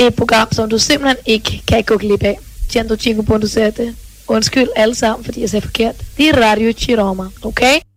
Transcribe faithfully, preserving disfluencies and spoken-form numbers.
et program, som du simpelthen ikke kan gå glip af. cento cinque punto sette. Undskyld alle sammen, fordi jeg sagde forkert. Det er Radio Chiroma, okay?